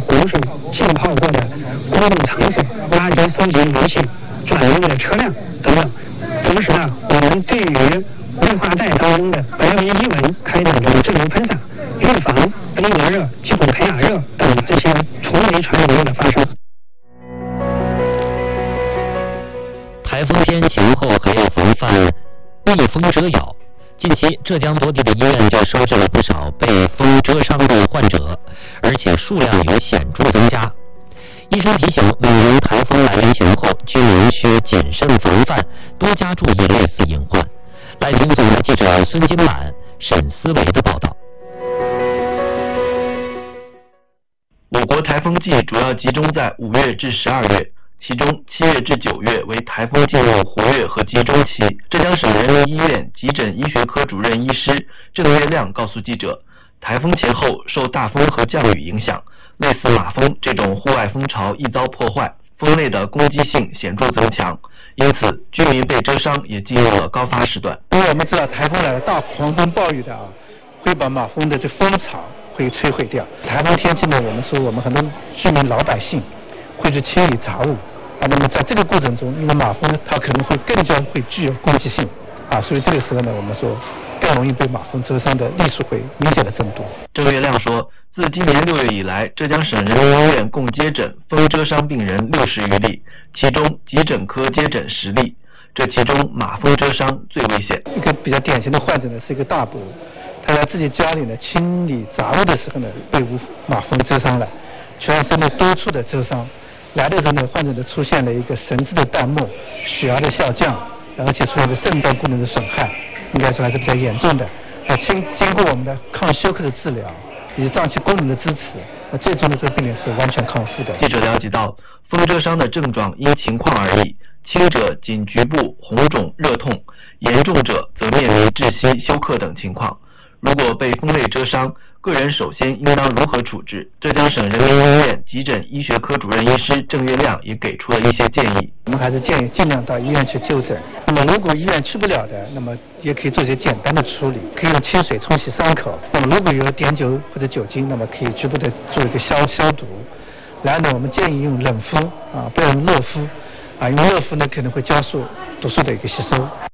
洪水浸泡过的公共场所、垃圾收集仪器、转运的车辆等等。同时呢，我们对于雾化带当中的白磷伊蚊开展了正流喷洒，预防登革热、基础培亚热等这些虫媒传染病的发生。 台风天前后还要防范蜜蜂蛰咬。近期，浙江多地的医院就收治了不少被蜂蛰伤的患者，而且数量也显著增加。医生提醒，每逢台风来临前后，居民需谨慎防范，多加注意类似隐患。来听总台记者孙金满、沈思维的报道。 我国台风季主要集中在5月至12月。其中7月至9月为台风进入活跃和集中期。浙江省人民医院急诊医学科主任医师郑月亮告诉记者，台风前后受大风和降雨影响，类似马蜂这种户外蜂巢易遭破坏，蜂类的攻击性显著增强，因此居民被蛰伤也进入了高发时段。 因为我们知道台风来了，大狂风暴雨的会把马蜂的这蜂巢会摧毁掉。台风天气呢，我们说我们很多居民老百姓会去清理杂物那么在这个过程中，因为马蜂呢，它可能会更加会具有攻击性所以这个时候呢，我们说更容易被马蜂蛰伤的例数会明显的增多。 郑月亮说，自今年6月以来，浙江省人民医院共接诊蜂蛰伤病人60余例，其中急诊科接诊10例，这其中马蜂蛰伤最危险。 一个比较典型的患者呢，是一个大伯，他在自己家里呢清理杂物的时候呢，被马蜂蛰伤了，全身的多处的蛰伤。来的时候呢，患者呢出现了一个神志的淡漠、血压的下降，而且出现了肾脏功能的损害，应该说还是比较严重的。经过我们的抗休克的治疗以及脏器功能的支持，最终的这个病人是完全康复的。 记者了解到，蜂蛰伤的症状因情况而异，轻者仅局部红肿热痛，严重者则面临窒息、休克等情况。如果被蜂类蛰伤，个人首先应当如何处置？浙江省人民医院急诊医学科主任医师郑月亮也给出了一些建议。 我们还是建议尽量到医院去就诊。那么如果医院去不了的，那么也可以做一些简单的处理，可以用清水冲洗伤口。那么如果有碘酒或者酒精，那么可以局部的做一个消毒。然后呢，我们建议用冷敷不要用热敷因为热敷呢可能会加速毒素的一个吸收。